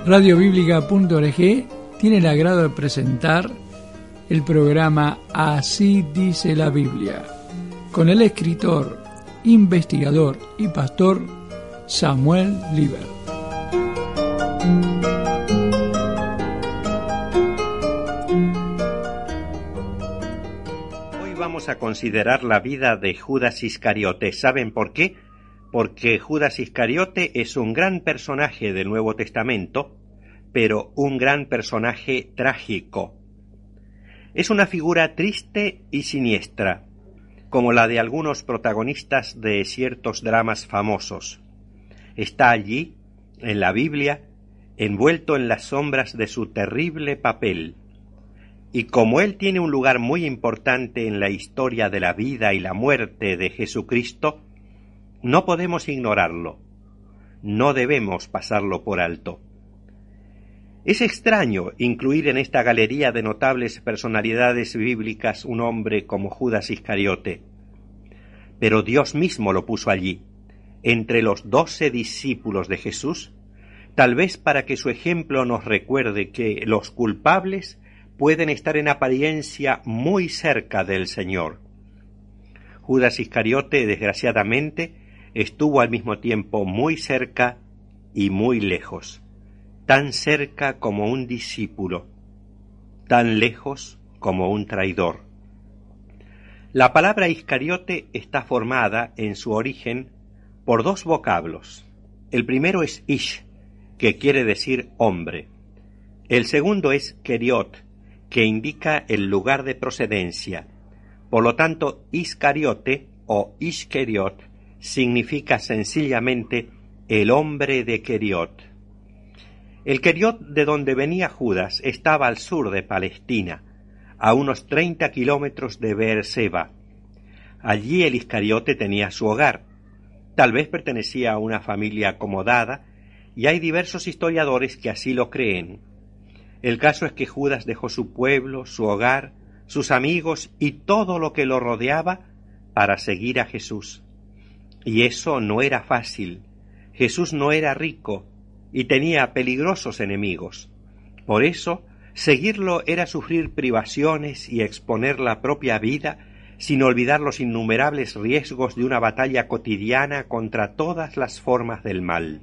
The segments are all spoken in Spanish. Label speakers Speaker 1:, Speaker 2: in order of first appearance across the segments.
Speaker 1: Radiobiblica.org tiene el agrado de presentar el programa Así dice la Biblia, con el escritor, investigador y pastor Samuel Liber.
Speaker 2: Hoy vamos a considerar la vida de Judas Iscariote. ¿Saben por qué? Porque Judas Iscariote es un gran personaje del Nuevo Testamento, pero un gran personaje trágico. Es una figura triste y siniestra, como la de algunos protagonistas de ciertos dramas famosos. Está allí, en la Biblia, envuelto en las sombras de su terrible papel. Y como él tiene un lugar muy importante en la historia de la vida y la muerte de Jesucristo, no podemos ignorarlo. No debemos pasarlo por alto. Es extraño incluir en esta galería de notables personalidades bíblicas un hombre como Judas Iscariote, pero Dios mismo lo puso allí, entre los 12 discípulos de Jesús, tal vez para que su ejemplo nos recuerde que los culpables pueden estar en apariencia muy cerca del Señor. Judas Iscariote, desgraciadamente, estuvo al mismo tiempo muy cerca y muy lejos. Tan cerca como un discípulo, tan lejos como un traidor. La palabra Iscariote está formada, en su origen, por dos vocablos. El primero es ish, que quiere decir hombre. El segundo es keriot, que indica el lugar de procedencia. Por lo tanto, Iscariote o Ishkeriot significa sencillamente el hombre de Keriot. El Keriot de donde venía Judas estaba al sur de Palestina, a unos 30 kilómetros de Beerseba. Allí el Iscariote tenía su hogar. Tal vez pertenecía a una familia acomodada, y hay diversos historiadores que así lo creen. El caso es que Judas dejó su pueblo, su hogar, sus amigos y todo lo que lo rodeaba para seguir a Jesús. Y eso no era fácil. Jesús no era rico y tenía peligrosos enemigos. Por eso, seguirlo era sufrir privaciones y exponer la propia vida, sin olvidar los innumerables riesgos de una batalla cotidiana contra todas las formas del mal.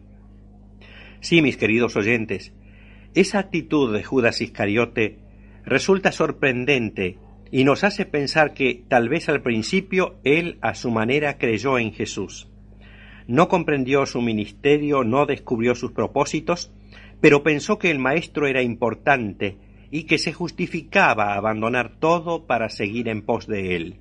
Speaker 2: Sí, mis queridos oyentes, esa actitud de Judas Iscariote resulta sorprendente y nos hace pensar que tal vez al principio él a su manera creyó en Jesús. No comprendió su ministerio, no descubrió sus propósitos, pero pensó que el maestro era importante y que se justificaba abandonar todo para seguir en pos de él.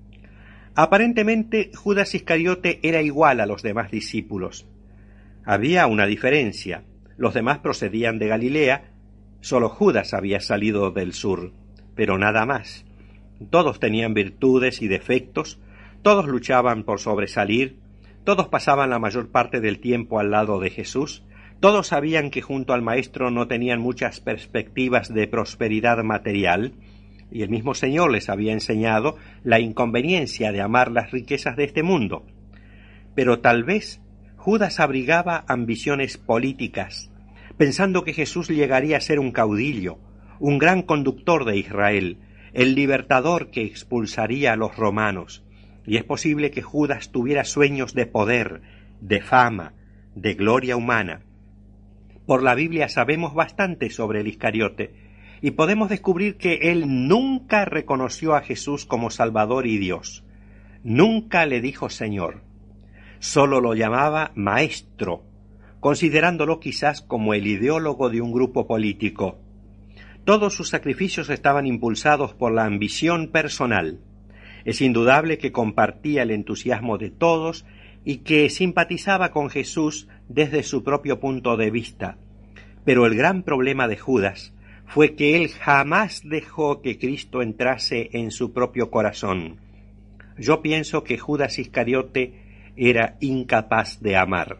Speaker 2: Aparentemente, Judas Iscariote era igual a los demás discípulos. Había una diferencia. Los demás procedían de Galilea, solo Judas había salido del sur, pero nada más. Todos tenían virtudes y defectos, todos luchaban por sobresalir, todos pasaban la mayor parte del tiempo al lado de Jesús, todos sabían que junto al Maestro no tenían muchas perspectivas de prosperidad material, y el mismo Señor les había enseñado la inconveniencia de amar las riquezas de este mundo. Pero tal vez Judas abrigaba ambiciones políticas, pensando que Jesús llegaría a ser un caudillo, un gran conductor de Israel, el libertador que expulsaría a los romanos. Y es posible que Judas tuviera sueños de poder, de fama, de gloria humana. Por la Biblia sabemos bastante sobre el Iscariote, y podemos descubrir que él nunca reconoció a Jesús como Salvador y Dios. Nunca le dijo Señor. Solo lo llamaba Maestro, considerándolo quizás como el ideólogo de un grupo político. Todos sus sacrificios estaban impulsados por la ambición personal. Es indudable que compartía el entusiasmo de todos y que simpatizaba con Jesús desde su propio punto de vista. Pero el gran problema de Judas fue que él jamás dejó que Cristo entrase en su propio corazón. Yo pienso que Judas Iscariote era incapaz de amar.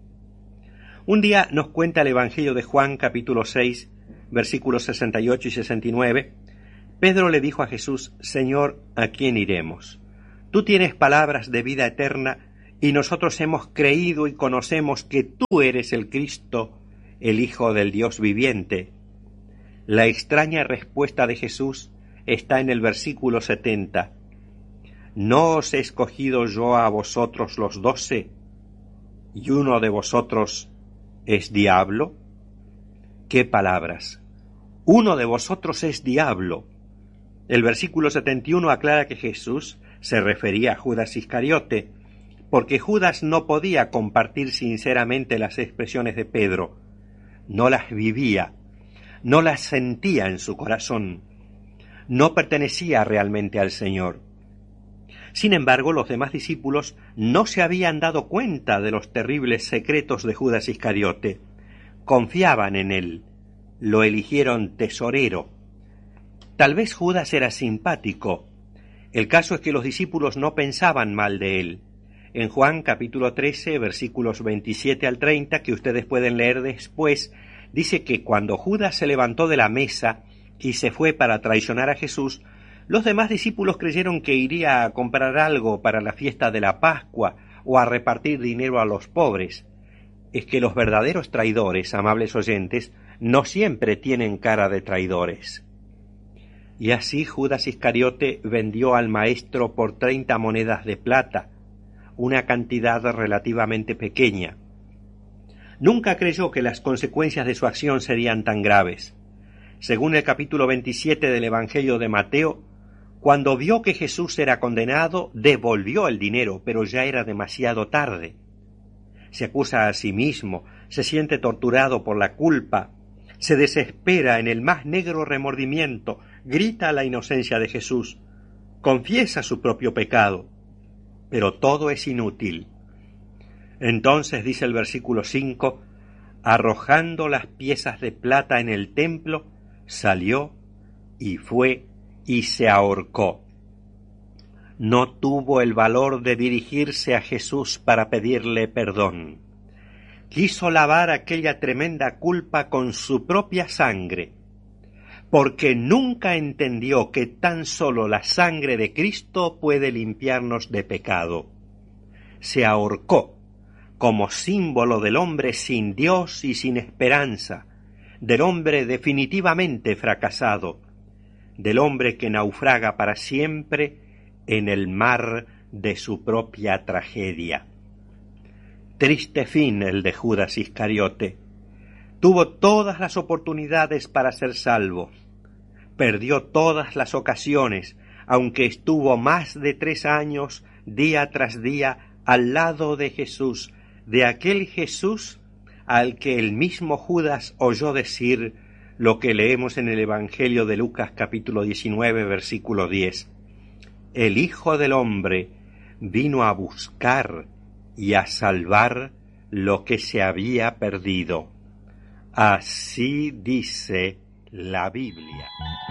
Speaker 2: Un día nos cuenta el Evangelio de Juan, capítulo 6, versículos 68 y 69, Pedro le dijo a Jesús: Señor, ¿a quién iremos? Tú tienes palabras de vida eterna, y nosotros hemos creído y conocemos que tú eres el Cristo, el Hijo del Dios viviente? La extraña respuesta de Jesús está en el versículo 70. ¿No os he escogido yo a vosotros los 12, y uno de vosotros es diablo? ¡Qué palabras! Uno de vosotros es diablo. El versículo 71 aclara que Jesús se refería a Judas Iscariote, porque Judas no podía compartir sinceramente las expresiones de Pedro, no las vivía, no las sentía en su corazón, no pertenecía realmente al Señor. Sin embargo, los demás discípulos no se habían dado cuenta de los terribles secretos de Judas Iscariote. Confiaban en él, lo eligieron tesorero. Tal vez Judas era simpático. El caso es que los discípulos no pensaban mal de él. En Juan capítulo 13, versículos 27 al 30, que ustedes pueden leer después, dice que cuando Judas se levantó de la mesa y se fue para traicionar a Jesús, los demás discípulos creyeron que iría a comprar algo para la fiesta de la Pascua o a repartir dinero a los pobres. Es que los verdaderos traidores, amables oyentes, no siempre tienen cara de traidores. Y así Judas Iscariote vendió al Maestro por 30 monedas de plata, una cantidad relativamente pequeña. Nunca creyó que las consecuencias de su acción serían tan graves. Según el capítulo 27 del Evangelio de Mateo, cuando vio que Jesús era condenado, devolvió el dinero, pero ya era demasiado tarde. Se acusa a sí mismo, se siente torturado por la culpa, se desespera en el más negro remordimiento, grita a la inocencia de Jesús, confiesa su propio pecado, pero todo es inútil. Entonces, dice el versículo 5, arrojando las piezas de plata en el templo, salió y fue y se ahorcó. No tuvo el valor de dirigirse a Jesús para pedirle perdón. Quiso lavar aquella tremenda culpa con su propia sangre, porque nunca entendió que tan solo la sangre de Cristo puede limpiarnos de pecado. Se ahorcó como símbolo del hombre sin Dios y sin esperanza, del hombre definitivamente fracasado, del hombre que naufraga para siempre en el mar de su propia tragedia. Triste fin el de Judas Iscariote. Tuvo todas las oportunidades para ser salvo. Perdió todas las ocasiones, aunque estuvo más de 3 años, día tras día, al lado de Jesús, de aquel Jesús al que el mismo Judas oyó decir lo que leemos en el Evangelio de Lucas capítulo 19, versículo 10. El Hijo del Hombre vino a buscar y a salvar lo que se había perdido. Así dice la Biblia.